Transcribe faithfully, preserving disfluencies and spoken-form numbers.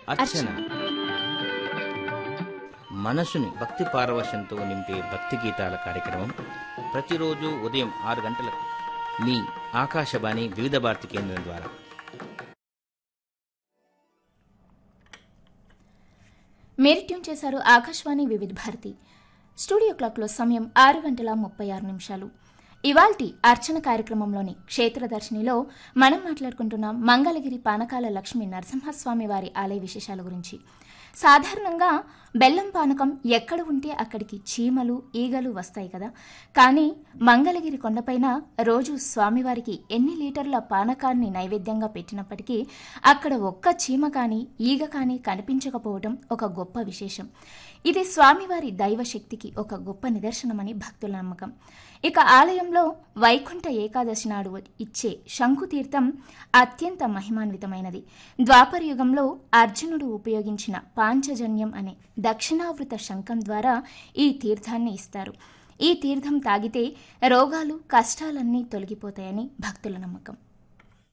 అర్చన మనసుని భక్తి పారవశ్యంతో నింపే భక్తి గీతాల కార్యక్రమం ప్రతిరోజు ఉదయం ఆరు గంటలకు మీ ఆకాశవాణి వివిధ భారతి కేంద్రం ద్వారా. మీరు ట్యూన్ చేశారు ఆకాశవాణి వివిధ భారతి. స్టూడియో క్లాక్లో సమయం ఆరు గంటల ముప్పై ఆరు నిమిషాలు. ఇవాల్టి అర్చన కార్యక్రమంలోని క్షేత్రదర్శినిలో మనం మాట్లాడుకుంటున్నాం మంగళగిరి పానకాల లక్ష్మీ నరసింహస్వామి వారి ఆలయ విశేషాల గురించి. సాధారణంగా బెల్లం పానకం ఎక్కడ ఉంటే అక్కడికి చీమలు ఈగలు వస్తాయి కదా, కానీ మంగళగిరి కొండపైన రోజు స్వామివారికి ఎన్ని లీటర్ల పానకాన్ని నైవేద్యంగా పెట్టినప్పటికీ అక్కడ ఒక్క చీమ కానీ ఈగ కానీ కనిపించకపోవడం ఒక గొప్ప విశేషం. ఇది స్వామివారి దైవశక్తికి ఒక గొప్ప నిదర్శనమని భక్తుల నమ్మకం. ఇక ఆలయంలో వైకుంఠ ఏకాదశి నాడు ఇచ్చే శంకుతీర్థం అత్యంత మహిమాన్వితమైనది. ద్వాపర యుగంలో అర్జునుడు ఉపయోగించిన పాంచజన్యం అనే దక్షిణావృత శంఖం ద్వారా ఈ తీర్థాన్ని ఇస్తారు. ఈ తీర్థం తాగితే రోగాలు కష్టాలన్నీ తొలగిపోతాయని భక్తుల నమ్మకం.